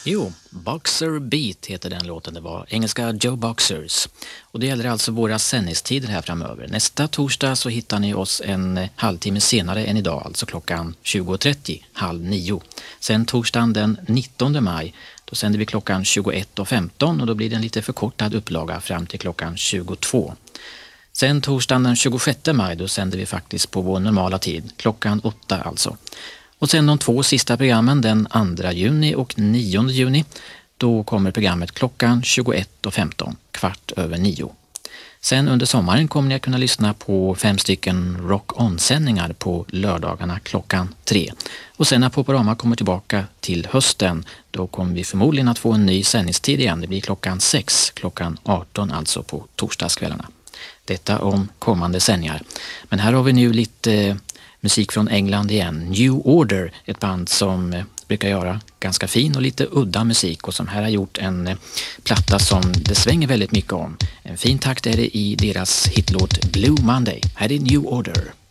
Jo, Boxer Beat heter den låten. Det var engelska Joe Boxers. Och det gäller alltså våra sändningstider här framöver. Nästa torsdag så hittar ni oss en halvtimme senare än idag, alltså klockan 20.30, 8:30. Sen torsdagen den 19 maj, då sänder vi klockan 21.15 och då blir det en lite förkortad upplaga fram till klockan 22. Sen torsdagen den 26 maj, då sänder vi faktiskt på vår normala tid, klockan 8 alltså. Och sen de 2 sista programmen den 2 juni och 9 juni, då kommer programmet klockan 21.15, 8:15. Sen under sommaren kommer ni att kunna lyssna på 5 stycken rock-on-sändningar på lördagarna klockan 3. Och sen när Poporama kommer tillbaka till hösten, då kommer vi förmodligen att få en ny sändningstid igen. Det blir klockan 6, klockan 18 alltså på torsdagskvällarna. Detta om kommande sändningar. Men här har vi nu lite musik från England igen. New Order, ett band som brukar göra ganska fin och lite udda musik och som här har gjort en platta som det svänger väldigt mycket om. En fin takt är det i deras hitlåt Blue Monday. Här är New Order.